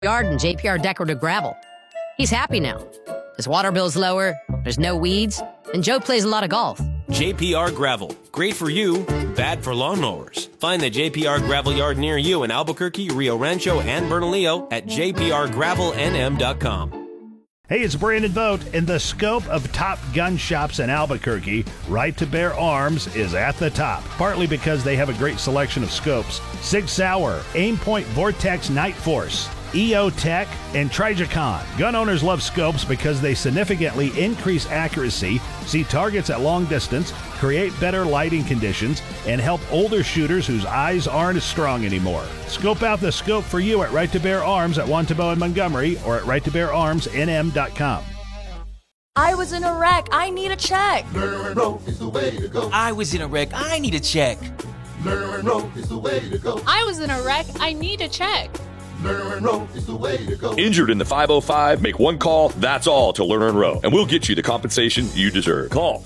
yard and JPR decorative gravel. He's happy now. His water bill's lower, there's no weeds, and Joe plays a lot of golf. JPR Gravel. Great for you, bad for lawnmowers. Find the JPR Gravel yard near you in Albuquerque, Rio Rancho, and Bernalillo at jprgravelnm.com. Hey, it's Brandon Vogt. In the scope of top gun shops in Albuquerque, Right to Bear Arms is at the top, partly because they have a great selection of scopes. Sig Sauer, Aimpoint Vortex Night Force, EO Tech, and Trijicon. Gun owners love scopes because they significantly increase accuracy, see targets at long distance, create better lighting conditions, and help older shooters whose eyes aren't as strong anymore. Scope out the scope for you at Right to Bear Arms at Wantabo and Montgomery or at righttobeararmsnm.com. I was in a wreck. I need a check. Lerner and Rowe is the way to go. I was in a wreck. I need a check. Lerner and Rowe is the way to go. I was in a wreck. I need a check. Lerner and Rowe is the way to go. Injured in the 505? Make one call, that's all, to Lerner and Rowe, and we'll get you the compensation you deserve. Call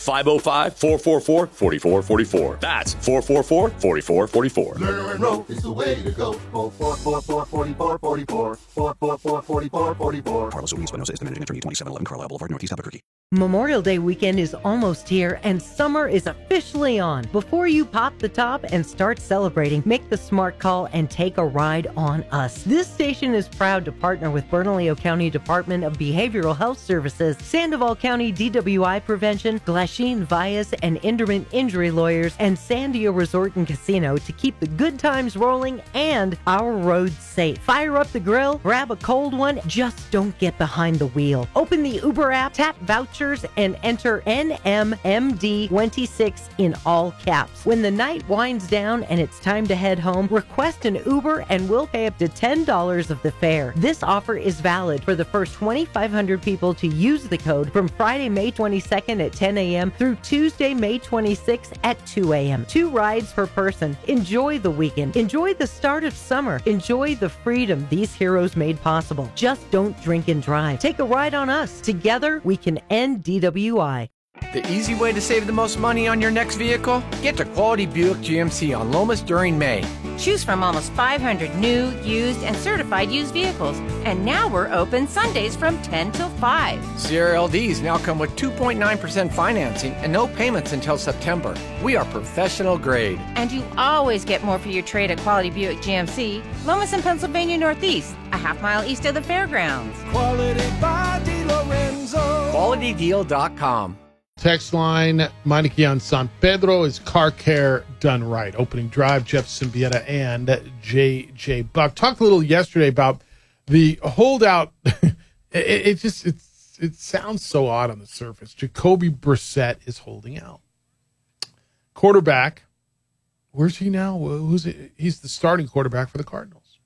505-444-4444. That's 444-4444. Lerner and Rowe is the way to go. 444-4444. 444-4444. Carlos O'Neill is the managing attorney, 2711 Carlisle Boulevard, Northeast Albuquerque. Memorial Day weekend is almost here and summer is officially on. Before you pop the top and start celebrating, make the smart call and take a ride on us. This station is proud to partner with Bernalillo County Department of Behavioral Health Services, Sandoval County DWI Prevention, Glasheen Vias and Inderman Injury Lawyers, and Sandio Resort and Casino to keep the good times rolling and our roads safe. Fire up the grill, grab a cold one, just don't get behind the wheel. Open the Uber app, tap vouchers, and enter NMMD26 in all caps. When the night winds down and it's time to head home, request an Uber and we'll pay up to $10 of the fare. This offer is valid for the first 2,500 people to use the code from Friday, May 22nd at 10 a.m. through Tuesday, May 26th at 2 a.m. 2 rides per person. Enjoy the weekend. Enjoy the start of summer. Enjoy the freedom these heroes made possible. Just don't drink and drive. Take a ride on us. Together, we can end DWI. The easy way to save the most money on your next vehicle? Get to Quality Buick GMC on Lomas during May. Choose from almost 500 new, used, and certified used vehicles. And now we're open Sundays from 10 till 5. Sierra LDs now come with 2.9% financing and no payments until September. We are professional grade. And you always get more for your trade at Quality Buick GMC, Lomas and Pennsylvania Northeast, a half-mile east of the fairgrounds. Quality by DiLorenzo. QualityDeal.com. Text line, Meineke on San Pedro is car care done right. Opening drive, Jeff Symbieta and J.J. Buck. Talked a little yesterday about the holdout. It sounds so odd on the surface. Jacoby Brissett is holding out. Quarterback, where's he now? Who's it? He's the starting quarterback for the Cardinals.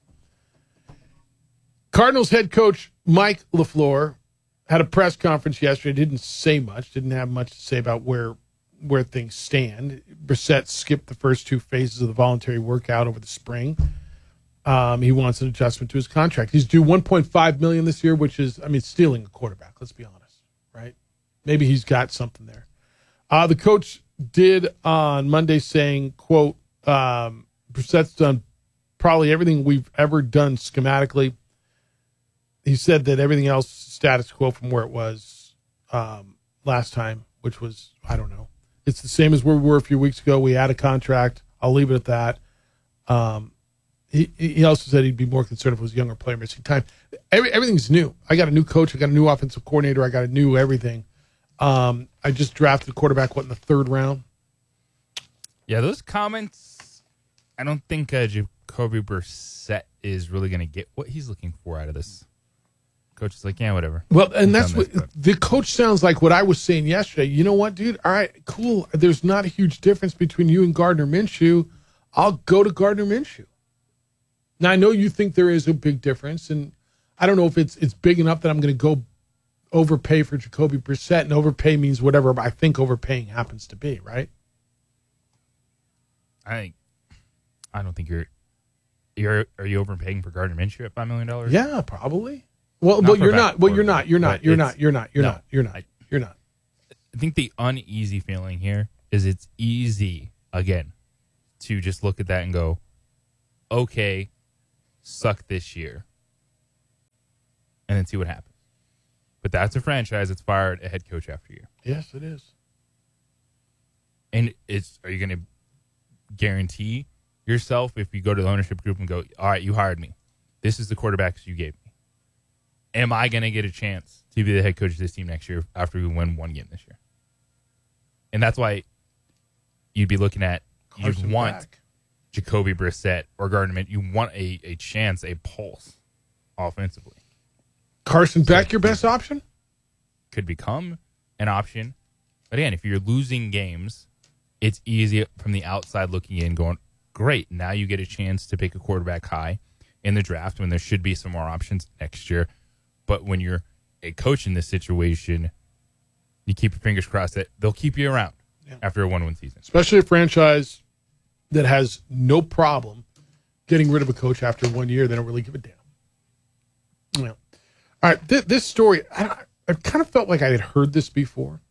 Cardinals head coach Mike LaFleur had a press conference yesterday. Didn't say much. Didn't have much to say about where things stand. Brissett skipped the first 2 phases of the voluntary workout over the spring. He wants an adjustment to his contract. He's due $1.5 million this year, which is, stealing a quarterback. Let's be honest, right? Maybe he's got something there. The coach did on Monday saying, quote, Brissett's done probably everything we've ever done schematically. He said that everything else status quo from where it was last time, which was, I don't know. It's the same as where we were a few weeks ago. We had a contract. I'll leave it at that. He also said he'd be more concerned if it was a younger player missing time. Everything's new. I got a new coach. I got a new offensive coordinator. I got a new everything. I just drafted a quarterback, in the 3rd round? Yeah, those comments, I don't think Jacoby Brissett is really going to get what he's looking for out of this. Coach is like, yeah, whatever. Well, and that's what the coach sounds like what I was saying yesterday. You know what, dude? All right, cool. There's not a huge difference between you and Gardner Minshew. I'll go to Gardner Minshew. Now, I know you think there is a big difference, and I don't know if it's big enough that I'm going to go overpay for Jacoby Brissett, and overpay means whatever I think overpaying happens to be, right? I don't think are you overpaying for Gardner Minshew at $5 million? Yeah, probably. Well, you're not. Well, you're not. You're not. I think the uneasy feeling here is it's easy, again, to just look at that and go, okay, suck this year. then see what happens. But that's a franchise that's fired a head coach after a year. Yes, it is. And are you going to guarantee yourself if you go to the ownership group and go, all right, you hired me. This is the quarterbacks you gave me. Am I going to get a chance to be the head coach of this team next year after we win one game this year? And that's why you'd be looking at, you'd want Jacoby Brissett or Gardner Minshew. You want a chance, a pulse offensively. Carson Beck, your best option? Could become an option. But again, if you're losing games, it's easy from the outside looking in going, great, now you get a chance to pick a quarterback high in the draft when there should be some more options next year. But when you're a coach in this situation, you keep your fingers crossed that they'll keep you around after a 1-win season. Especially a franchise that has no problem getting rid of a coach after 1 year. They don't really give a damn. Yeah. All right, this story, I kind of felt like I had heard this before.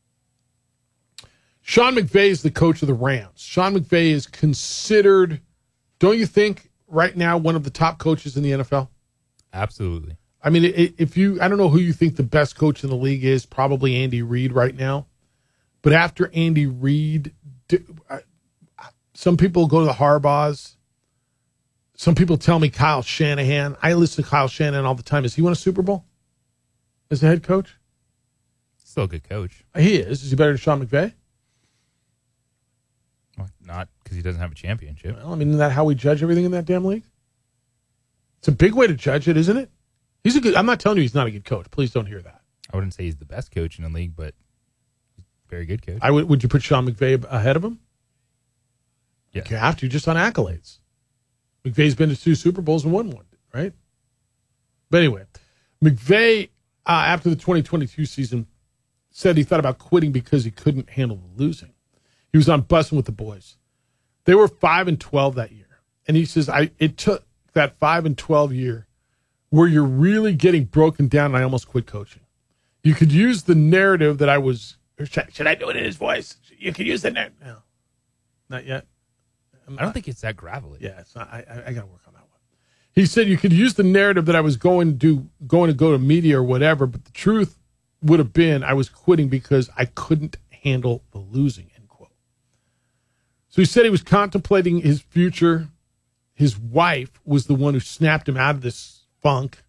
Sean McVay is the coach of the Rams. Sean McVay is considered, don't you think, right now one of the top coaches in the NFL? Absolutely. I mean, I don't know who you think the best coach in the league is, probably Andy Reid right now. But after Andy Reid, some people go to the Harbaughs. Some people tell me Kyle Shanahan. I listen to Kyle Shanahan all the time. Has he won a Super Bowl as a head coach? Still a good coach. He is. Is he better than Sean McVay? Well, not because he doesn't have a championship. Well, I mean, isn't that how we judge everything in that damn league? It's a big way to judge it, isn't it? He's a good. I'm not telling you he's not a good coach. Please don't hear that. I wouldn't say he's the best coach in the league, but he's a very good coach. Would you put Sean McVay ahead of him? Yes. You have to, just on accolades. McVay's been to 2 Super Bowls and won one, right? But anyway, McVay, after the 2022 season, said he thought about quitting because he couldn't handle the losing. He was on Bussin' with the Boys. They were 5-12 that year. And he says, it took that 5-12 year where you're really getting broken down, and I almost quit coaching. You could use the narrative that I was, should I do it in his voice? You could use the narrative. No, not yet. I don't think it's that gravelly. Yeah, it's not. I got to work on that one. He said you could use the narrative that I was going to go to media or whatever, but the truth would have been I was quitting because I couldn't handle the losing, end quote. So he said he was contemplating his future. His wife was the one who snapped him out of this funk.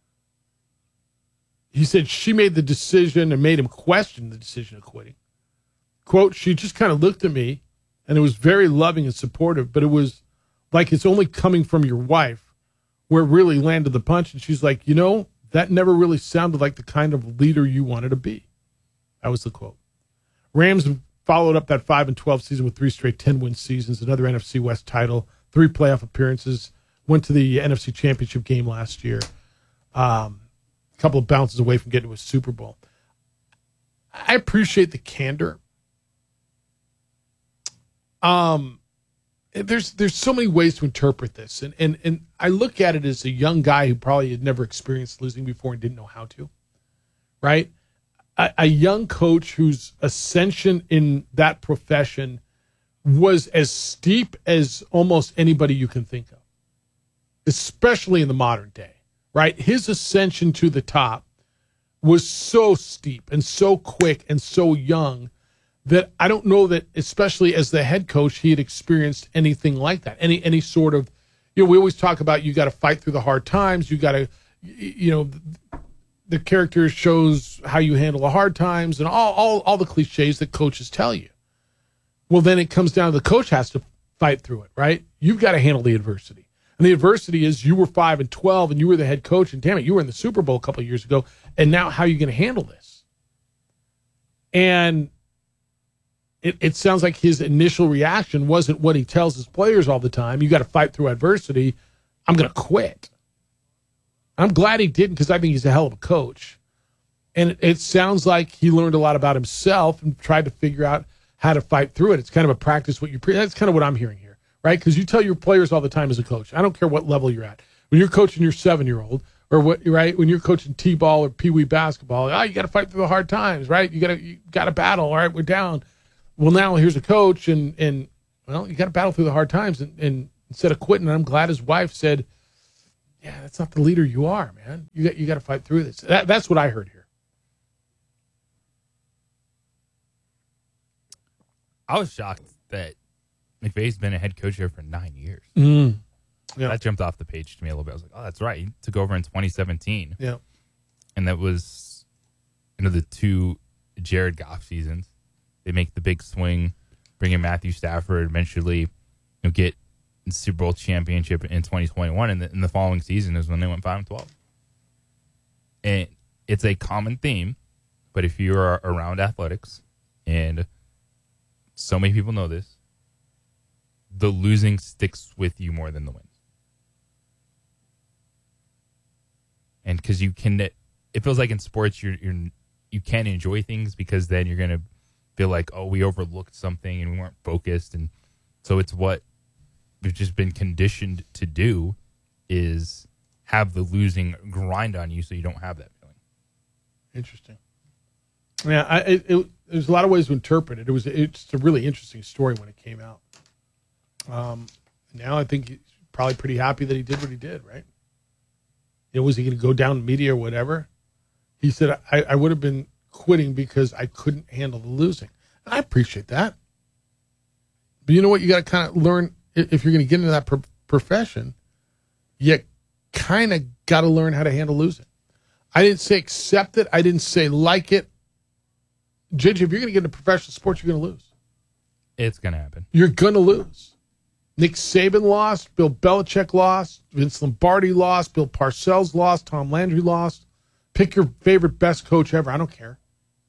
He said she made the decision and made him question the decision of quitting. Quote, she just kind of looked at me, and it was very loving and supportive, but it was like it's only coming from your wife where it really landed the punch. And she's like, that never really sounded like the kind of leader you wanted to be. That was the quote. Rams followed up that 5-12 season with 3 straight 10-win seasons, another NFC West title, 3 playoff appearances, went to the NFC Championship game last year. A couple of bounces away from getting to a Super Bowl. I appreciate the candor. There's so many ways to interpret this, and I look at it as a young guy who probably had never experienced losing before and didn't know how to, right? A young coach whose ascension in that profession was as steep as almost anybody you can think of, especially in the modern day, right? His ascension to the top was so steep and so quick and so young that I don't know that, especially as the head coach, he had experienced anything like that. Any sort of, we always talk about you got to fight through the hard times. You got to, the character shows how you handle the hard times and all the cliches that coaches tell you. Well, then it comes down to the coach has to fight through it, right? You've got to handle the adversity. And the adversity is you were 5-12 and you were the head coach, and damn it, you were in the Super Bowl a couple of years ago, and now how are you going to handle this? And it sounds like his initial reaction wasn't what he tells his players all the time. You got to fight through adversity. I'm going to quit. I'm glad he didn't, because I think he's a hell of a coach. And it sounds like he learned a lot about himself and tried to figure out how to fight through it. It's kind of a practice what you that's kind of what I'm hearing here, right? Because you tell your players all the time as a coach, I don't care what level you're at. When you're coaching your 7-year-old, or what, right? When you're coaching T-ball or Pee Wee basketball, you got to fight through the hard times, right? You got to battle. All right, we're down. Well, now here's a coach, and you got to battle through the hard times, and instead of quitting. And I'm glad his wife said, Yeah, that's not the leader you are, man. You got to fight through this. That's what I heard here. I was shocked that McVay's been a head coach here for 9 years. Yeah. That jumped off the page to me a little bit. I was like, oh, that's right. He took over in 2017. Yeah. And that was, the 2 Jared Goff seasons. They make the big swing, bring in Matthew Stafford, eventually get the Super Bowl championship in 2021. And the following season is when they went 5-12. And it's a common theme, but if you are around athletics, and so many people know this, the losing sticks with you more than the wins. And because it feels like in sports, you can't enjoy things because then you're going to feel like, oh, we overlooked something and we weren't focused. And so it's what we've just been conditioned to do, is have the losing grind on you so you don't have that feeling. Interesting. Yeah, there's a lot of ways to interpret it. It's a really interesting story when it came out. Now I think he's probably pretty happy that he did what he did, right? Was he going to go down in media or whatever? He said, I would have been quitting because I couldn't handle the losing. And I appreciate that. But you know what? You got to kind of learn, if you're going to get into that profession, you kind of got to learn how to handle losing. I didn't say accept it. I didn't say like it. JJ, if you're going to get into professional sports, you're going to lose. It's going to happen. You're going to lose. Nick Saban lost. Bill Belichick lost. Vince Lombardi lost. Bill Parcells lost. Tom Landry lost. Pick your favorite best coach ever. I don't care.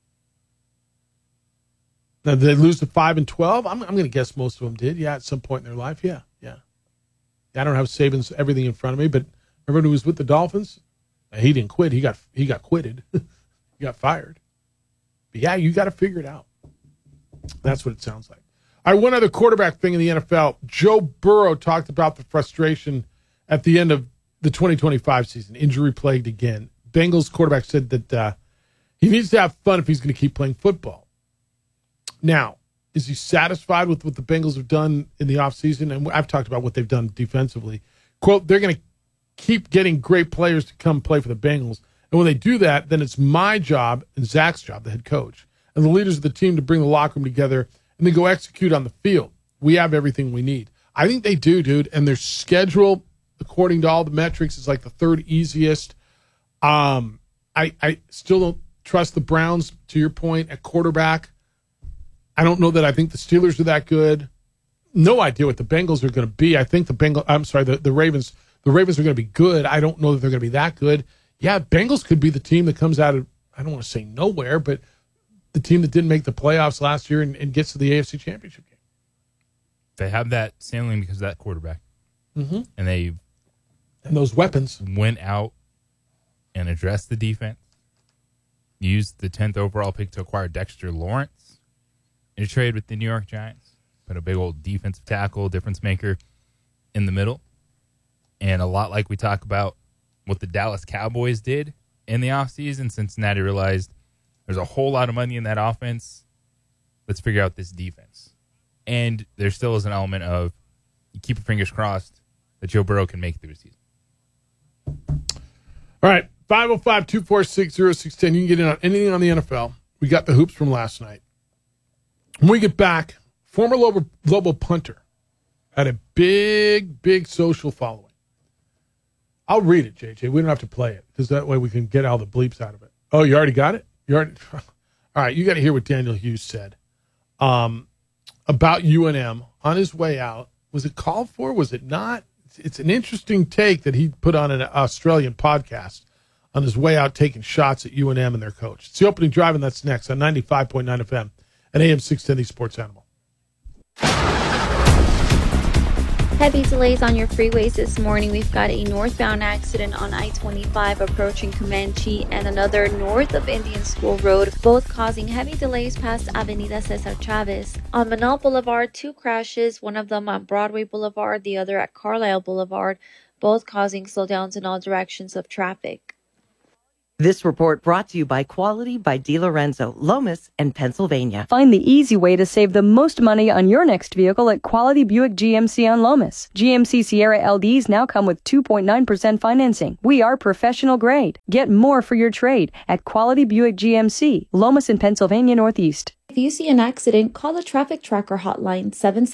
Now, did they lose to 5-12? I'm going to guess most of them did. Yeah, at some point in their life. Yeah. I don't have Saban's everything in front of me, but remember when he was with the Dolphins? He didn't quit. He got quitted. He got fired. But yeah, you got to figure it out. That's what it sounds like. All right, one other quarterback thing in the NFL. Joe Burrow talked about the frustration at the end of the 2025 season, injury-plagued again. Bengals quarterback said that he needs to have fun if he's going to keep playing football. Now, is he satisfied with what the Bengals have done in the offseason? And I've talked about what they've done defensively. Quote, they're going to keep getting great players to come play for the Bengals. And when they do that, then it's my job and Zach's job, the head coach, and the leaders of the team to bring the locker room together and then go execute on the field. We have everything we need. I think they do, dude. And their schedule, according to all the metrics, is like the third easiest. I still don't trust the Browns, to your point, at quarterback. I don't know that I think the Steelers are that good. No idea what the Bengals are going to be. I think the Ravens are going to be good. I don't know that they're going to be that good. Yeah, Bengals could be the team that comes out of, I don't want to say nowhere, but the team that didn't make the playoffs last year and gets to the AFC Championship game. They have that ceiling because of that quarterback. Mm-hmm. And those weapons went out and addressed the defense, used the 10th overall pick to acquire Dexter Lawrence in a trade with the New York Giants, put a big old defensive tackle, difference maker in the middle. And a lot like we talk about what the Dallas Cowboys did in the offseason, Cincinnati realized there's a whole lot of money in that offense. Let's figure out this defense. And there still is an element of you keep your fingers crossed that Joe Burrow can make it through the season. All right, 505-246-0610. You can get in on anything on the NFL. We got the hoops from last night. When we get back, former Lobo punter had a big social following. I'll read it, JJ. We don't have to play it because that way we can get all the bleeps out of it. Oh, you already got it? All right, you got to hear what Daniel Hughes said about UNM on his way out. Was it called for? Was it not? It's an interesting take that he put on an Australian podcast on his way out, taking shots at UNM and their coach. It's the opening drive, and that's next on 95.9 FM and AM 610 Sports Animal. Heavy delays on your freeways this morning. We've got a northbound accident on I-25 approaching Comanche and another north of Indian School Road, both causing heavy delays past Avenida Cesar Chavez. On Manal Boulevard, 2 crashes, one of them on Broadway Boulevard, the other at Carlisle Boulevard, both causing slowdowns in all directions of traffic. This report brought to you by Quality by DiLorenzo, Lomas, and Pennsylvania. Find the easy way to save the most money on your next vehicle at Quality Buick GMC on Lomas. GMC Sierra LDs now come with 2.9% financing. We are professional grade. Get more for your trade at Quality Buick GMC, Lomas in Pennsylvania Northeast. If you see an accident, call the Traffic Tracker hotline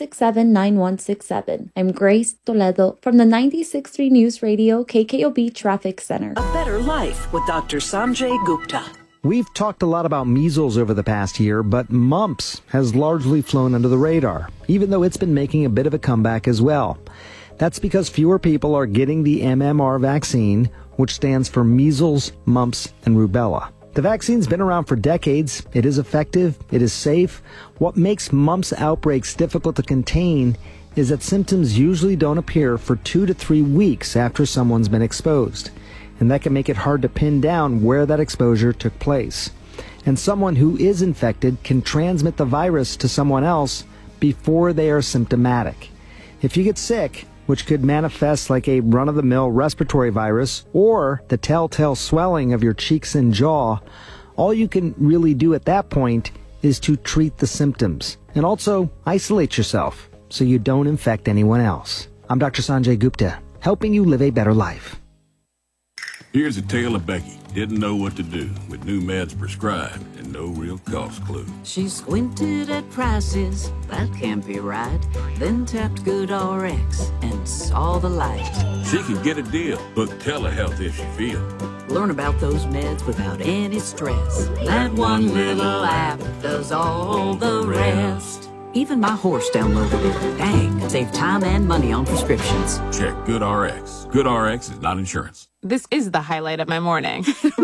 767-9167. I'm Grace Toledo from the 96.3 News Radio KKOB Traffic Center. A better life with Dr. Sanjay Gupta. We've talked a lot about measles over the past year, but mumps has largely flown under the radar, even though it's been making a bit of a comeback as well. That's because fewer people are getting the MMR vaccine, which stands for measles, mumps, and rubella. The vaccine's been around for decades. It is effective. It is safe. What makes mumps outbreaks difficult to contain is that symptoms usually don't appear for 2 to 3 weeks after someone's been exposed. And that can make it hard to pin down where that exposure took place. And someone who is infected can transmit the virus to someone else before they are symptomatic. If you get sick, which could manifest like a run-of-the-mill respiratory virus or the telltale swelling of your cheeks and jaw, all you can really do at that point is to treat the symptoms and also isolate yourself so you don't infect anyone else. I'm Dr. Sanjay Gupta, helping you live a better life. Here's a tale of Becky. Didn't know what to do with new meds prescribed and no real cost clue. She squinted at prices, that can't be right. Then tapped GoodRx and saw the light. She could get a deal, book telehealth if she feel. Learn about those meds without any stress. That one little app does all the rest. Even my horse downloaded it. Dang, save time and money on prescriptions. Check GoodRx. GoodRx is not insurance. This is the highlight of my morning.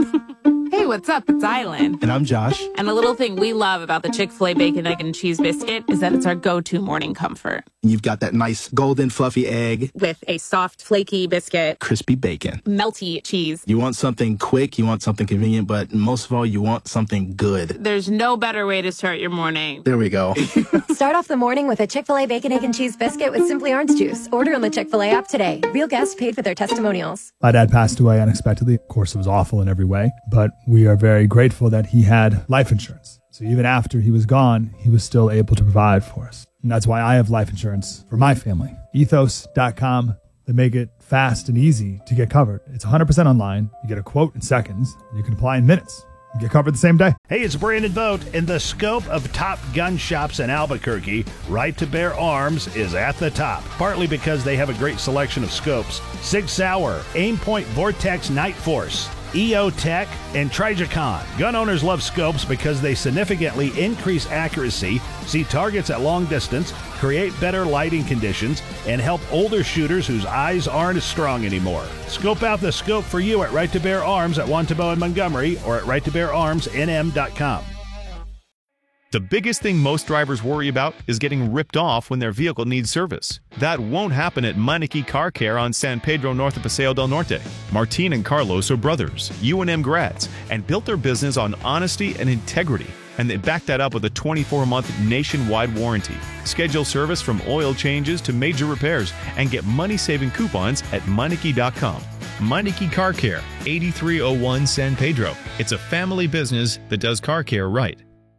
Hey, what's up? It's Island. And I'm Josh. And a little thing we love about the Chick-fil-A Bacon, Egg, and Cheese Biscuit is that it's our go-to morning comfort. You've got that nice golden fluffy egg. With a soft, flaky biscuit. Crispy bacon. Melty cheese. You want something quick, you want something convenient, but most of all, you want something good. There's no better way to start your morning. There we go. Start off the morning with a Chick-fil-A Bacon, Egg, and Cheese Biscuit with Simply Orange Juice. Order on the Chick-fil-A app today. Real guests paid for their testimonials. My dad passed away unexpectedly. Of course, it was awful in every way, but we are very grateful that he had life insurance. So even after he was gone, he was still able to provide for us. And that's why I have life insurance for my family. Ethos.com. They make it fast and easy to get covered. It's 100% online. You get a quote in seconds, and you can apply in minutes. You get covered the same day. Hey, it's Brandon Vogt. In the scope of top gun shops in Albuquerque, Right to Bear Arms is at the top, partly because they have a great selection of scopes. Sig Sauer, Aimpoint Vortex Night Force, EO Tech, and Trijicon. Gun owners love scopes because they significantly increase accuracy, see targets at long distance, create better lighting conditions, and help older shooters whose eyes aren't as strong anymore. Scope out the scope for you at Right to Bear Arms at Wantabo and Montgomery or at righttobeararmsnm.com. The biggest thing most drivers worry about is getting ripped off when their vehicle needs service. That won't happen at Meineke Car Care on San Pedro north of Paseo del Norte. Martin and Carlos are brothers, UNM grads, and built their business on honesty and integrity. And they back that up with a 24-month nationwide warranty. Schedule service from oil changes to major repairs and get money-saving coupons at Meineke.com. Meineke Car Care, 8301 San Pedro. It's a family business that does car care right.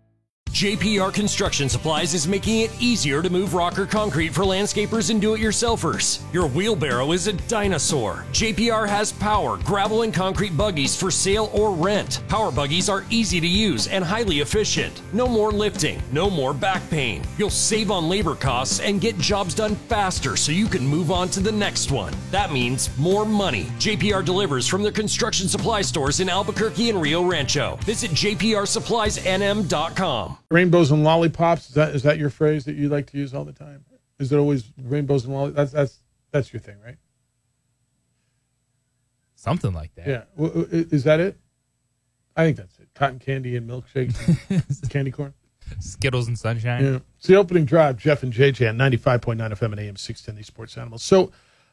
JPR Construction Supplies is making it easier to move rock or concrete for landscapers and do-it-yourselfers. Your wheelbarrow is a dinosaur. JPR has power, gravel, and concrete buggies for sale or rent. Power buggies are easy to use and highly efficient. No more lifting, no more back pain. You'll save on labor costs and get jobs done faster so you can move on to the next one. That means more money. JPR delivers from their construction supply stores in Albuquerque and Rio Rancho. Visit jprsuppliesnm.com. Rainbows and lollipops, is that your phrase that you like to use all the time? Is it always rainbows and lollipops? That's your thing, right? Something like that. Yeah. Is that it? I think that's it. Cotton candy and milkshakes, candy corn. Skittles and sunshine. Yeah. It's the opening drive, Jeff and JJ on 95.9 FM and AM 610, the Sports Animals. So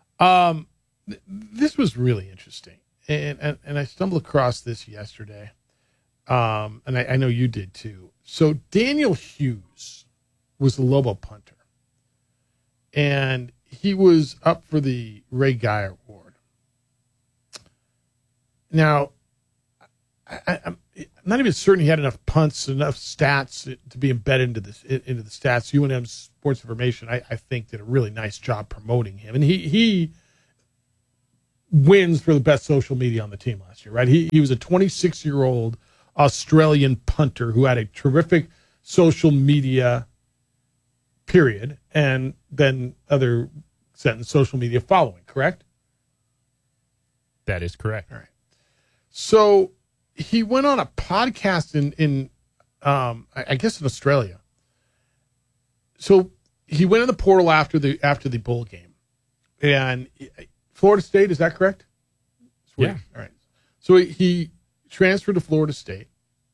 this was really interesting. And I stumbled across this yesterday. And I know you did too. So Daniel Hughes was the Lobo punter, and he was up for the Ray Guy Award. Now, I'm not even certain he had enough punts, enough stats to be embedded into the stats. UNM's Sports Information, I think, did a really nice job promoting him, and he wins for the best social media on the team last year, right? He was a 26-year-old Australian punter who had a terrific social media period, and then other sentence social media following, correct? That is correct. All right. So he went on a podcast in I guess in Australia. So he went in the portal after the bowl game, and Florida State, is that correct? Yeah. All right. So he transferred to Florida State,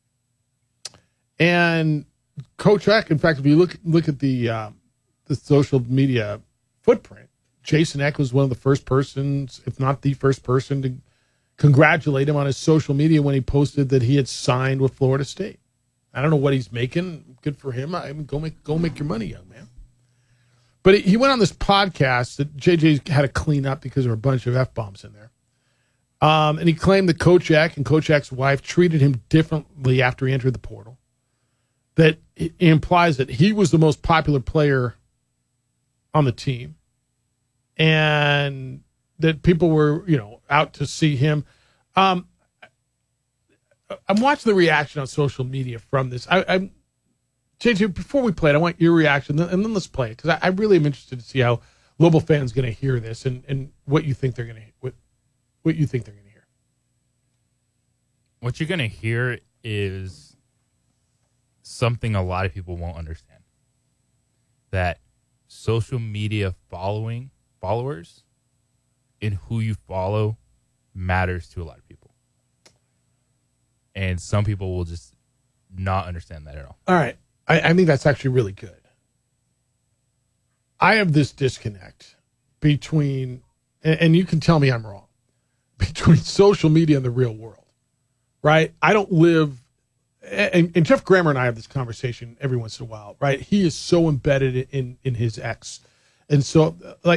and Coach Eck, in fact, if you look at the social media footprint, Jason Eck was one of the first persons, if not the first person, to congratulate him on his social media when he posted that he had signed with Florida State. I don't know what he's making. Good for him. I mean, go make your money, young man. But he went on this podcast that JJ had to clean up because there were a bunch of F-bombs in there. And he claimed that Coach Eck and Coach Eck's wife treated him differently after he entered the portal. That it implies that he was the most popular player on the team, and that people were, out to see him. I'm watching the reaction on social media from this. JJ, before we play it, I want your reaction, and then let's play it, because I really am interested to see how Louisville fans going to hear this and what you think they're going to what you think they're going to hear. What you're going to hear is something a lot of people won't understand. That social media followers and who you follow matters to a lot of people. And some people will just not understand that at all. All right. I think that's actually really good. I have this disconnect between, and you can tell me I'm wrong, between social media and the real world, right? I don't live, and Jeff Grammer and I have this conversation every once in a while, right? He is so embedded in his ex. And so,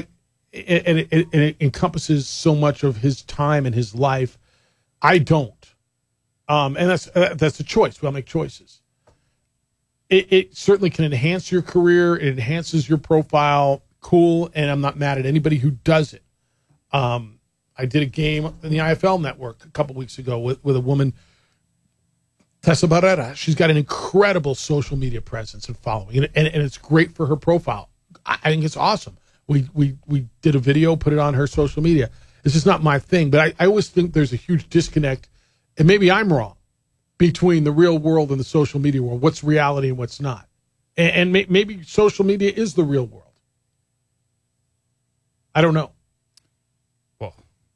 it encompasses so much of his time and his life. I don't. And that's a choice. We all make choices. It certainly can enhance your career. It enhances your profile. Cool. And I'm not mad at anybody who does it. I did a game in the IFL network a couple weeks ago with a woman, Tessa Barrera. She's got an incredible social media presence and following, and it's great for her profile. I think it's awesome. We did a video, put it on her social media. It's just not my thing, but I always think there's a huge disconnect, and maybe I'm wrong, between the real world and the social media world. What's reality and what's not? And maybe social media is the real world. I don't know. Well,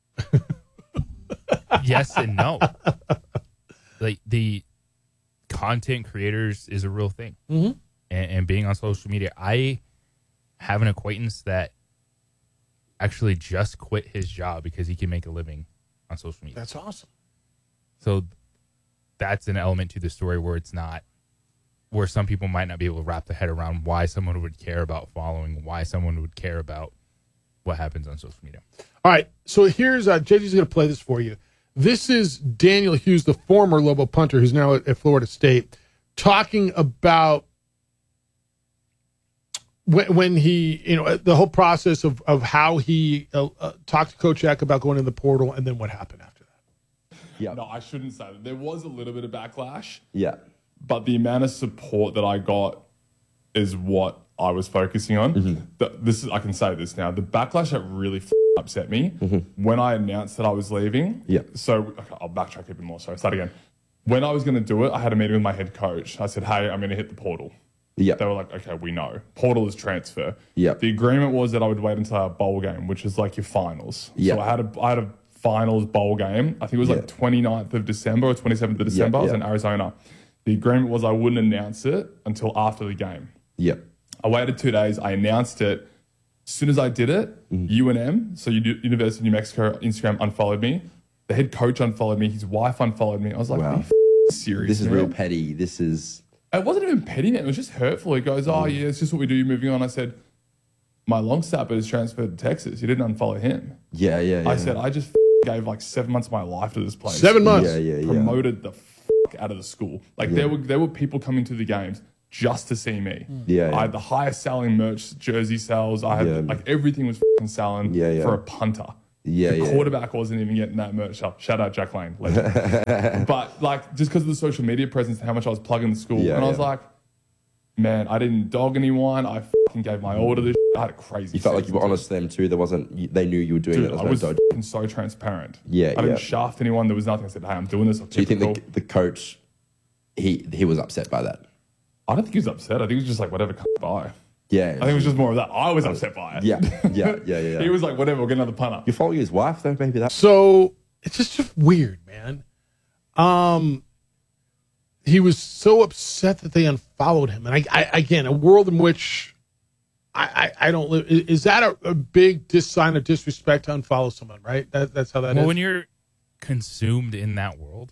yes and no. Like, the content creators is a real thing. Mm-hmm. And being on social media, I have an acquaintance that actually just quit his job because he can make a living on social media. That's awesome. So that's an element to the story where it's not, where some people might not be able to wrap their head around why someone would care about following, why someone would care about what happens on social media. All right, so here's JJ's going to play this for you. This is Daniel Hughes, the former Lobo punter who's now at Florida State, talking about when he, the whole process of how he talked to Coach Eck about going in the portal, and then what happened after that. Yeah. No, I shouldn't say that. There was a little bit of backlash. Yeah. But the amount of support that I got is what I was focusing on. Mm-hmm. I can say this now. The backlash that really upset me when I announced that I was leaving. Yeah. So I'll backtrack a bit more. Sorry, start again. When I was going to do it, I had a meeting with my head coach. I said, hey, I'm going to hit the portal. Yeah. They were like, okay, we know. Portal is transfer. Yeah. The agreement was that I would wait until our bowl game, which is like your finals. Yeah. So I had a finals bowl game. I think it was like 29th of December or 27th of December. I was in Arizona. The agreement was I wouldn't announce it until after the game. Yeah. I waited 2 days. I announced it. As soon as I did it, UNM, so University of New Mexico, Instagram unfollowed me. The head coach unfollowed me. His wife unfollowed me. I was like, wow. Are you serious? This is real petty. This is... It wasn't even petty. It was just hurtful. He goes, oh, yeah, it's just what we do. You're moving on. I said, my long snapper is transferred to Texas. You didn't unfollow him. Yeah. I said, I just gave like 7 months of my life to this place. 7 months. Promoted the out of the school. Like there were people coming to the games just to see me. I had the highest selling merch, jersey sales. I had like everything was selling for a punter. The quarterback wasn't even getting that merch up. Shout out Jack Lane, legend. But like just because of the social media presence and how much I was plugging the school, and I was like, man, I didn't dog anyone. I gave my all to this. I had a crazy. You felt like you were honest to them too. There wasn't. They knew you were doing it. I was so transparent. I didn't shaft anyone. There was nothing. I said, hey, I'm doing this. So you think the coach, he was upset by that? I don't think he was upset. I think he was just like, whatever, come by. Yeah. I think it was just more of that. I was upset by it. Yeah. He was like, whatever, we'll get another punter. You follow his wife though, maybe that. So it's just weird, man. He was so upset that they unfollowed him, and I again, a world in which I don't live. Is that a big sign of disrespect to unfollow someone? Right. That's how that is. Well, when you're consumed in that world,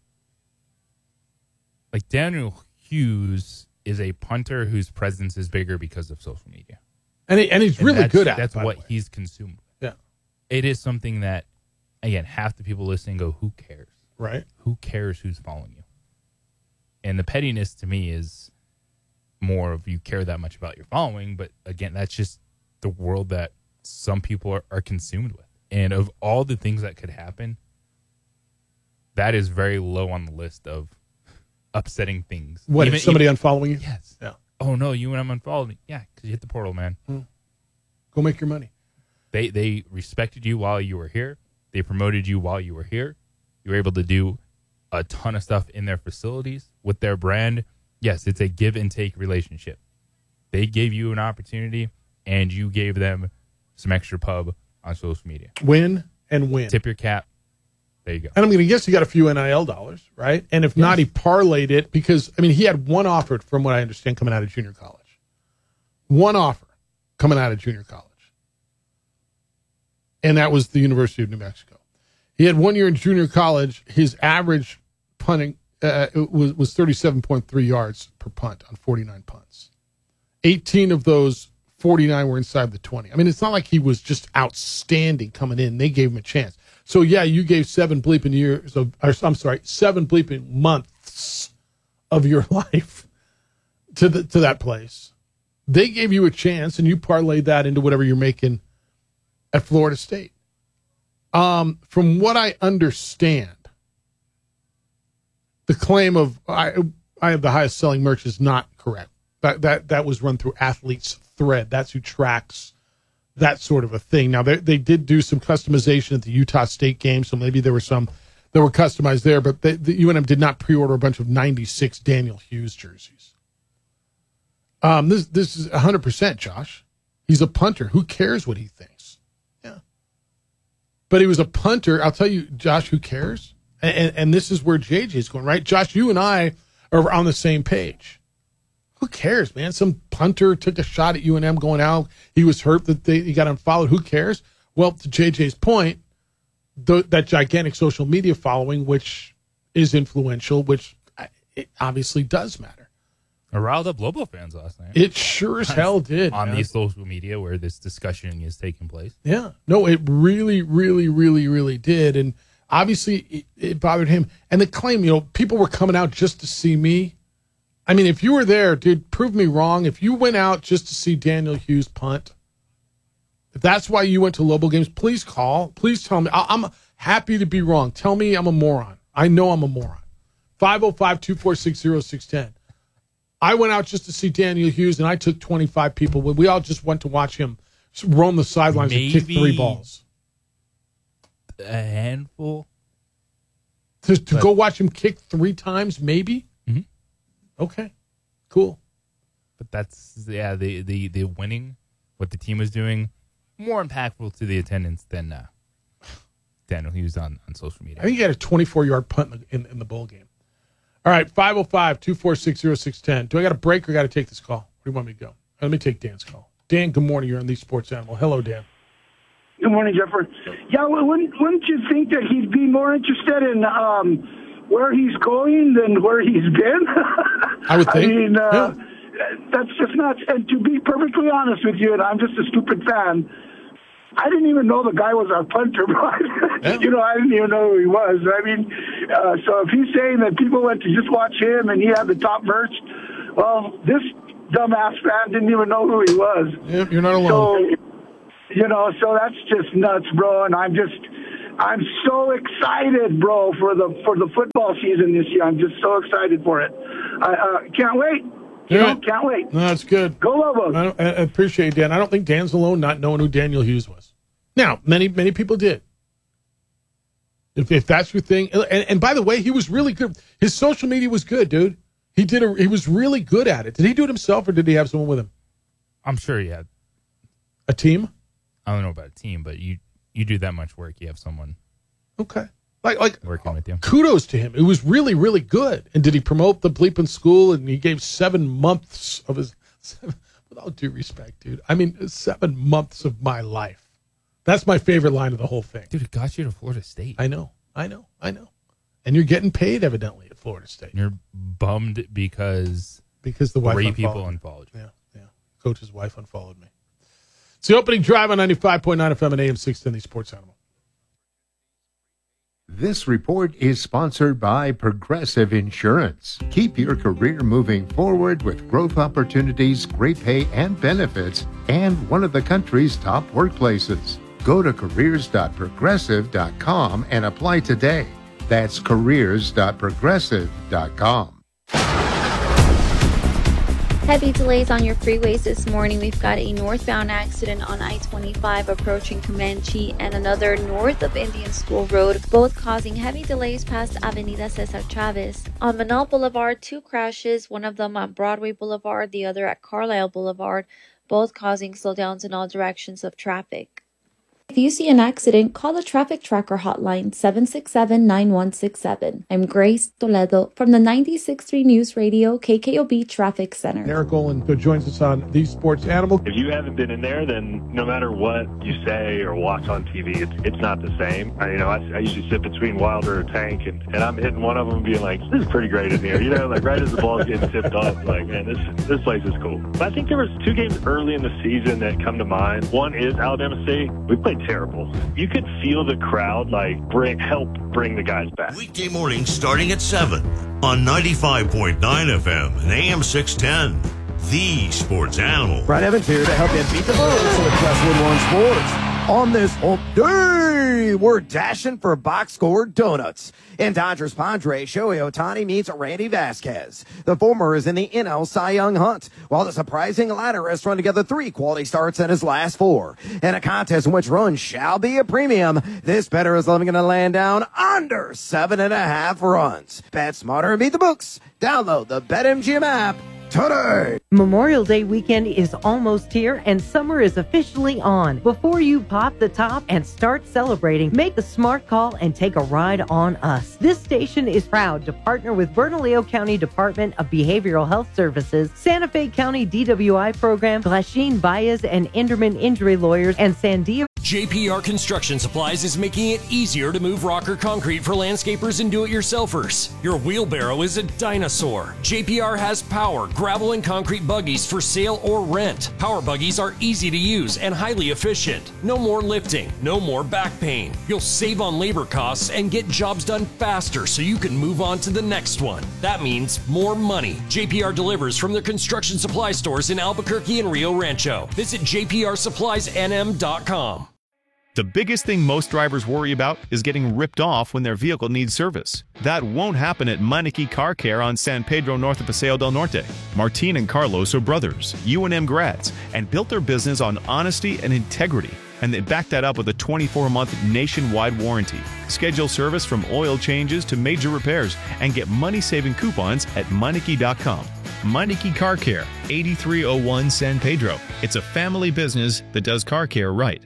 like Daniel Hughes is a punter whose presence is bigger because of social media. And he's really good at it. That's what he's consumed with. Yeah. It is something that, again, half the people listening go, who cares? Right. Who cares who's following you? And the pettiness to me is more of you care that much about your following. But again, that's just the world that some people are consumed with. And of all the things that could happen, that is very low on the list of upsetting things. What, if somebody unfollowing you? Yes. Yeah. Oh, no, you and I'm unfollowed me. Yeah, because you hit the portal, man. Go make your money. They respected you while you were here. They promoted you while you were here. You were able to do a ton of stuff in their facilities with their brand. Yes, it's a give and take relationship. They gave you an opportunity, and you gave them some extra pub on social media. Win and win. Tip your cap. There you go. And I'm going to guess he got a few NIL dollars, right? And if not, he parlayed it because, I mean, he had one offer, from what I understand, coming out of junior college. One offer coming out of junior college. And that was the University of New Mexico. He had 1 year in junior college. His average punting was 37.3 yards per punt on 49 punts. 18 of those 49 were inside the 20. I mean, it's not like he was just outstanding coming in. They gave him a chance. So, yeah, you gave 7 bleeping months of your life to that place. They gave you a chance, and you parlayed that into whatever you're making at Florida State. From what I understand, the claim of I have the highest selling merch is not correct. That was run through Athletes Thread. That's who tracks that sort of a thing. Now, they did do some customization at the Utah State game, so maybe there were some that were customized there, but the UNM did not pre-order a bunch of 96 Daniel Hughes jerseys. This is 100%, Josh. He's a punter. Who cares what he thinks? Yeah. But he was a punter. I'll tell you, Josh, who cares? And this is where JJ is going, right? Josh, you and I are on the same page. Who cares, man? Some punter took a shot at UNM going out. He was hurt that he got unfollowed. Who cares? Well, to JJ's point, that gigantic social media following, which is influential, which it obviously does matter. I riled up Lobo fans last night. It sure as hell did. On these social media where this discussion is taking place. Yeah. No, it really, really, really, really did. And obviously it bothered him. And the claim, people were coming out just to see me. I mean, if you were there, dude, prove me wrong. If you went out just to see Daniel Hughes punt, if that's why you went to Lobo games, please call. Please tell me. I'm happy to be wrong. Tell me I'm a moron. I know I'm a moron. 505-246-0610. I went out just to see Daniel Hughes, and I took 25 people. We all just went to watch him roam the sidelines and kick 3 balls. A handful? To go watch him kick 3 times, maybe? Mm-hmm. Okay, cool. But that's, the winning, what the team was doing, more impactful to the attendance than Daniel Hughes on social media. I think he had a 24-yard punt in the bowl game. All right, 505-246-0610. Do I got a break or got to take this call? Where do you want me to go? Let me take Dan's call. Dan, good morning. You're on the Sports Animal. Hello, Dan. Good morning, Jeffrey. Yeah, wouldn't you think that he'd be more interested in where he's going than where he's been? I would think. I mean, that's just not. And to be perfectly honest with you, and I'm just a stupid fan, I didn't even know the guy was our punter, bro. You know, I didn't even know who he was. I mean, so if he's saying that people went to just watch him and he had the top merch, well, this dumbass fan didn't even know who he was. Yeah, you're not alone. So, you know, so that's just nuts, bro. And I'm so excited, bro, for the football season this year. I'm just so excited for it. I can't wait. Can't wait. No, that's good. Go Lobos. I appreciate it, Dan. I don't think Dan's alone not knowing who Daniel Hughes was. Now, many people did. If that's your thing. And by the way, he was really good. His social media was good, dude. He was really good at it. Did he do it himself or did he have someone with him? I'm sure he had. A team? I don't know about a team, but you do that much work, you have someone. Okay. Like working with you. Kudos to him. It was really, really good. And did he promote the bleeping school? And he gave 7 months of his, with all due respect, dude. I mean, 7 months of my life. That's my favorite line of the whole thing. Dude, it got you to Florida State. I know. And you're getting paid, evidently, at Florida State. And you're bummed because the wife 3 people unfollowed you. Yeah. Coach's wife unfollowed me. It's the opening drive on 95.9 FM and AM 610, the Sports Animal. This report is sponsored by Progressive Insurance. Keep your career moving forward with growth opportunities, great pay and benefits, and one of the country's top workplaces. Go to careers.progressive.com and apply today. That's careers.progressive.com. Heavy delays on your freeways this morning. We've got a northbound accident on I-25 approaching Comanche and another north of Indian School Road, both causing heavy delays past Avenida Cesar Chavez. On Manal Boulevard, 2 crashes, one of them on Broadway Boulevard, the other at Carlisle Boulevard, both causing slowdowns in all directions of traffic. If you see an accident, call the Traffic Tracker hotline 767-9167. I'm Grace Toledo from the 96.3 News Radio KKOB Traffic Center. Eric Olin joins us on The Sports Animal. If you haven't been in there, then no matter what you say or watch on TV, it's not the same. I usually sit between Wilder or Tank, and I'm hitting one of them and being like, this is pretty great in here. Like right as the ball's getting tipped off, like, man, this place is cool. But I think there was 2 games early in the season that come to mind. One is Alabama State. We played terrible. You could feel the crowd help bring the guys back. Weekday mornings starting at 7 on 95.9 FM and AM 610. The Sports Animal. Brad Evans here to help you beat the bullets with Crestwood One Sports. On this hump day, we're dashing for box score donuts. In Dodgers Padres, Shohei Ohtani meets Randy Vasquez. The former is in the NL Cy Young hunt, while the surprising latter has thrown together 3 quality starts in his last 4. In a contest in which runs shall be a premium, this bettor is going to land down under 7.5 runs. Bet smarter and beat the books. Download the BetMGM app today. Memorial Day weekend is almost here and summer is officially on. Before you pop the top and start celebrating, make the smart call and take a ride on us. This station is proud to partner with Bernalillo County Department of Behavioral Health Services, Santa Fe County DWI Program, Glasheen Baez and Enderman Injury Lawyers, and Sandia. JPR Construction Supplies is making it easier to move rocker concrete for landscapers and do-it-yourselfers. Your wheelbarrow is a dinosaur. JPR has power, gravel, and concrete buggies for sale or rent. Power buggies are easy to use and highly efficient. No more lifting, no more back pain. You'll save on labor costs and get jobs done faster so you can move on to the next one. That means more money. JPR delivers from their construction supply stores in Albuquerque and Rio Rancho. Visit jprsuppliesnm.com. The biggest thing most drivers worry about is getting ripped off when their vehicle needs service. That won't happen at Meineke Car Care on San Pedro north of Paseo del Norte. Martin and Carlos are brothers, UNM grads, and built their business on honesty and integrity. And they back that up with a 24-month nationwide warranty. Schedule service from oil changes to major repairs and get money-saving coupons at Meineke.com. Meineke Car Care, 8301 San Pedro. It's a family business that does car care right.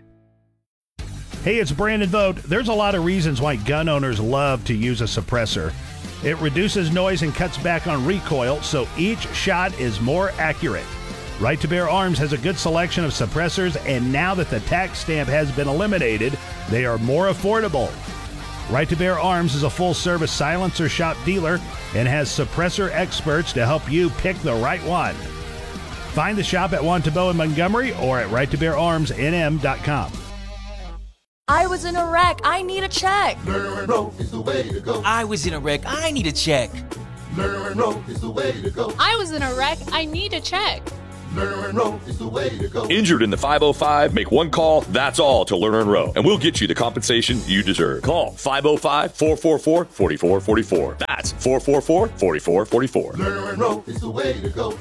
Hey, it's Brandon Vogt. There's a lot of reasons why gun owners love to use a suppressor. It reduces noise and cuts back on recoil, so each shot is more accurate. Right to Bear Arms has a good selection of suppressors, and now that the tax stamp has been eliminated, they are more affordable. Right to Bear Arms is a full-service silencer shop dealer and has suppressor experts to help you pick the right one. Find the shop at Juan Tabo in Montgomery or at righttobeararmsnm.com. I was in a wreck. I need a check. Learn and roll is the way to go. I was in a wreck. I need a check. Learn and roll is the way to go. I was in a wreck. I need a check. Lerner and Rowe is the way to go. Injured in the 505? Make one call, that's all, to Lerner and Rowe, and we'll get you the compensation you deserve. Call 505-444-4444. That's 444-4444. Lerner and Rowe is the way to go.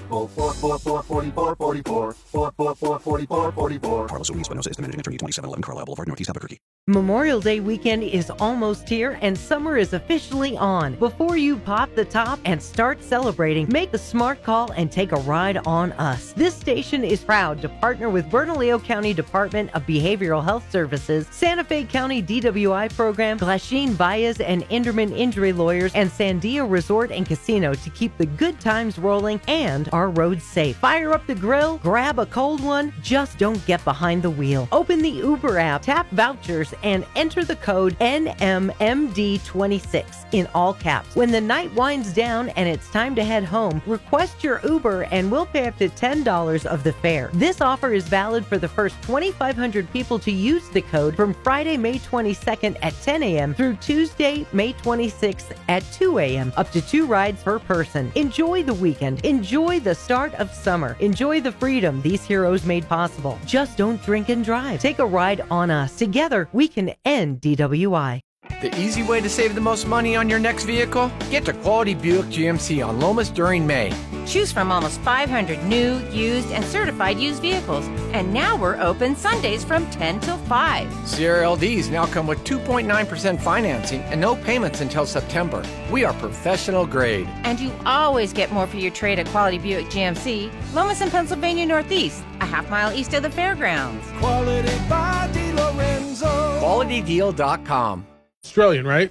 444-4444. 444-4444. Carlos Ruiz-Espinosa is the managing attorney, 2711 Carlisle Boulevard, Northeast Albuquerque. Memorial Day weekend is almost here and summer is officially on. Before you pop the top and start celebrating, make the smart call and take a ride on us. This station is proud to partner with Bernalillo County Department of Behavioral Health Services, Santa Fe County DWI Program, Glasheen Baez and Inderman Injury Lawyers, and Sandia Resort and Casino to keep the good times rolling and our roads safe. Fire up the grill, grab a cold one, just don't get behind the wheel. Open the Uber app, tap vouchers, and enter the code NMMD26 in all caps. When the night winds down and it's time to head home, request your Uber and we'll pay up to $10 of the fare. This offer is valid for the first 2,500 people to use the code from Friday, May 22nd at 10 a.m. through Tuesday, May 26th at 2 a.m. Up to 2 rides per person. Enjoy the weekend. Enjoy the start of summer. Enjoy the freedom these heroes made possible. Just don't drink and drive. Take a ride on us. Together, we can end DWI. The easy way to save the most money on your next vehicle? Get to Quality Buick GMC on Lomas during May. Choose from almost 500 new, used, and certified used vehicles. And now we're open Sundays from 10 till 5. CRLDs now come with 2.9% financing and no payments until September. We are professional grade. And you always get more for your trade at Quality Buick GMC, Lomas and Pennsylvania Northeast, a half-mile east of the fairgrounds. Quality by DeLorenzo. QualityDeal.com. Australian, right?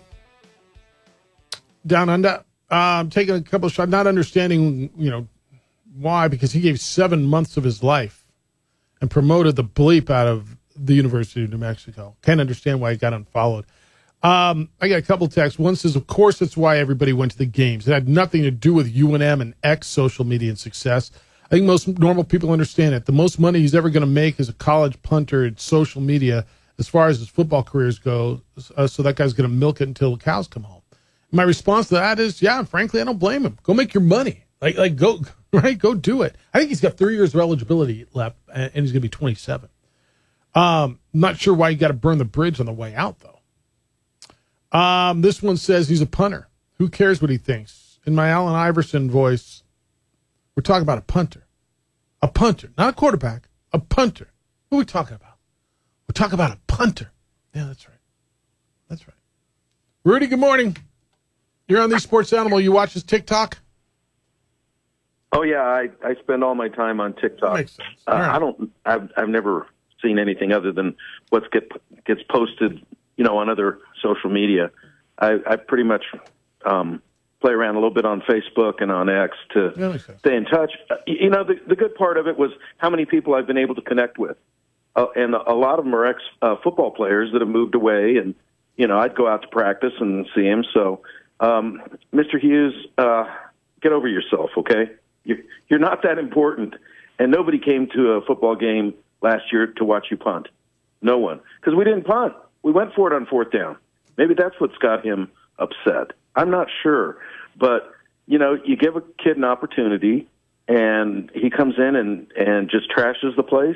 Down under. Taking a couple of shots, not understanding, why, because he gave 7 months of his life and promoted the bleep out of the University of New Mexico. Can't understand why he got unfollowed. I got a couple texts. One says, of course, that's why everybody went to the games. It had nothing to do with UNM and X social media and success. I think most normal people understand it. The most money he's ever going to make as a college punter in social media as far as his football careers go, so that guy's going to milk it until the cows come home. My response to that is, yeah, frankly, I don't blame him. Go make your money. Like go, right? Go do it. I think he's got 3 years of eligibility left, and he's going to be 27. Not sure why you got to burn the bridge on the way out, though. This one says he's a punter. Who cares what he thinks? In my Allen Iverson voice, we're talking about a punter. A punter, not a quarterback, a punter. Who are we talking about? We're talking about a punter. Yeah, that's right. That's right. Rudy, good morning. You're on the Sports Animal. You watch his TikTok? Oh yeah, I spend all my time on TikTok. Makes sense. Right. I've never seen anything other than what gets posted, on other social media. I pretty much play around a little bit on Facebook and on X to stay in touch. The good part of it was how many people I've been able to connect with. And a lot of them are ex-football players that have moved away, and, I'd go out to practice and see him. So, Mr. Hughes, get over yourself, okay? You're not that important, and nobody came to a football game last year to watch you punt. No one. Because we didn't punt. We went for it on 4th down. Maybe that's what's got him upset. I'm not sure. But, you give a kid an opportunity, and he comes in and just trashes the place.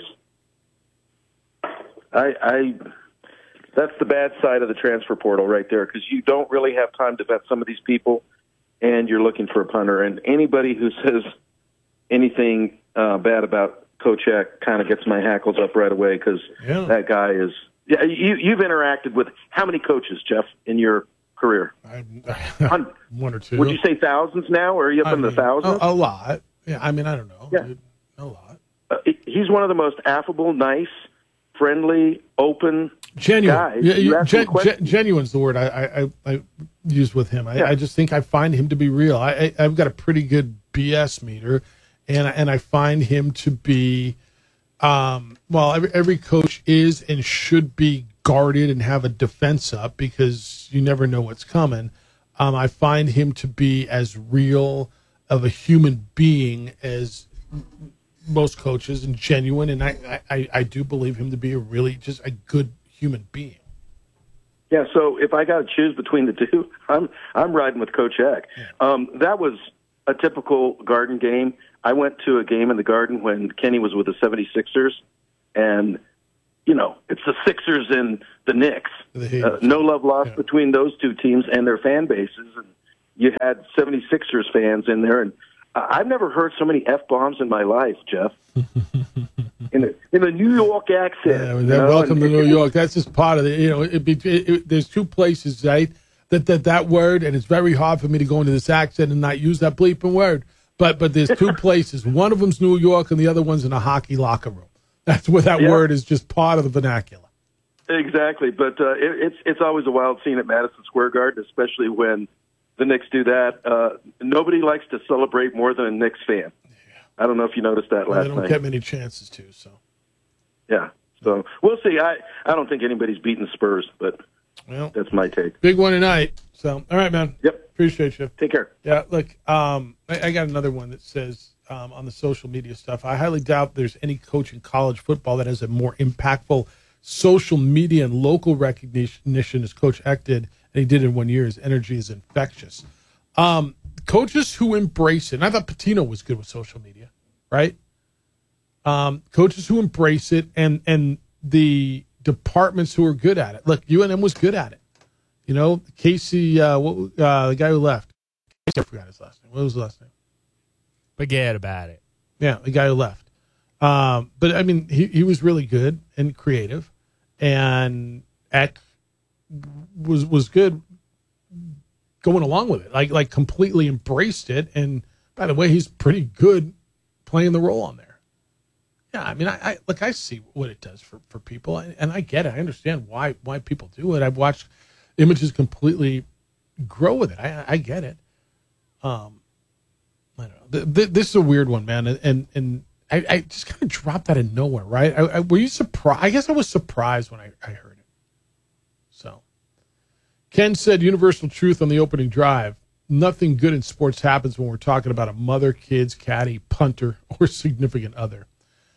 That's the bad side of the transfer portal right there, because you don't really have time to vet some of these people, and you're looking for a punter. And anybody who says anything bad about Kochek kind of gets my hackles up right away, because that guy is. Yeah, you've interacted with how many coaches, Jeff, in your career? One or two. Would you say thousands now, or are you up in the thousands? A lot. Yeah, I don't know. Yeah. A lot. He's one of the most affable, nice, friendly, open genuine guys. Genuine's the word I use with him. I just think I find him to be real. I've got a pretty good BS meter, and I find him to be every coach is and should be guarded and have a defense up, because you never know what's coming. I find him to be as real of a human being as most coaches, and genuine, and I do believe him to be just a good human being. Yeah, so if I got to choose between the two, I'm riding with Coach Eck. That was a typical Garden game. I went to a game in the Garden when Kenny was with the 76ers, and, you know, it's the Sixers and the Knicks. No love lost between those two teams and their fan bases. And you had 76ers fans in there, and I've never heard so many F-bombs in my life, Jeff. In a New York accent. Yeah, welcome to New York. That's just part of it. You know, there's two places, right? That word, and it's very hard for me to go into this accent and not use that bleeping word. But there's two places. One of them's New York, and the other one's in a hockey locker room. That's where that word is just part of the vernacular. Exactly, but it's always a wild scene at Madison Square Garden, especially when the Knicks do that. Nobody likes to celebrate more than a Knicks fan. I don't know if you noticed that last night. They don't get many chances to, so. Yeah, so we'll see. I don't think anybody's beating Spurs, but that's my take. Big one tonight. So, all right, man. Yep. Appreciate you. Take care. Yeah, look, I got another one that says on the social media stuff, I highly doubt there's any coach in college football that has a more impactful social media and local recognition as Coach Eck did, and he did in 1 year. His energy is infectious. Coaches who embrace it, and I thought Patino was good with social media, right? Coaches who embrace it and the departments who are good at it. Look, UNM was good at it. You know, Casey, the guy who left. I forgot his last name. What was his last name? Forget about it. Yeah, the guy who left. But, I mean, he was really good and creative, and Eck was good going along with it, like completely embraced it. And by the way, he's pretty good playing the role on there. Yeah, I mean, I see what it does for people, and I get it. I understand why people do it. I've watched images completely grow with it. I get it. I don't know. This is a weird one, man, and I just kind of dropped out of nowhere, right? Were you surprised? I guess I was surprised when I heard it. So. Ken said universal truth on the opening drive. Nothing good in sports happens when we're talking about a mother, kids, caddy, punter, or significant other.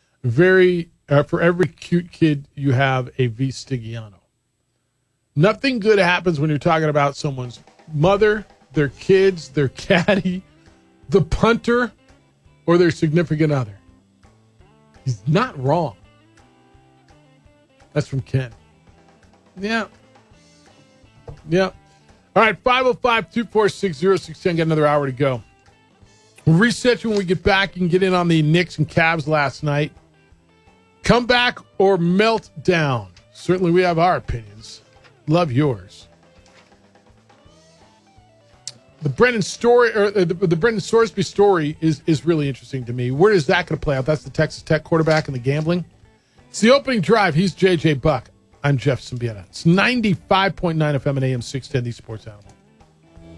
For every cute kid, you have a V. Stigiano. Nothing good happens when you're talking about someone's mother, their kids, their caddy, the punter, or their significant other. He's not wrong. That's from Ken. Yeah. Yeah. All right, 505-246-0610. Got another hour to go. We'll reset you when we get back. You can get in on the Knicks and Cavs last night. Comeback or melt down? Certainly we have our opinions. Love yours. The Brendan Sorsby story is really interesting to me. Where is that going to play out? That's the Texas Tech quarterback and the gambling. It's the opening drive. He's J.J. Buck. I'm Jeff Symbieta. It's 95.9 FM and AM 610, the Sports Animal.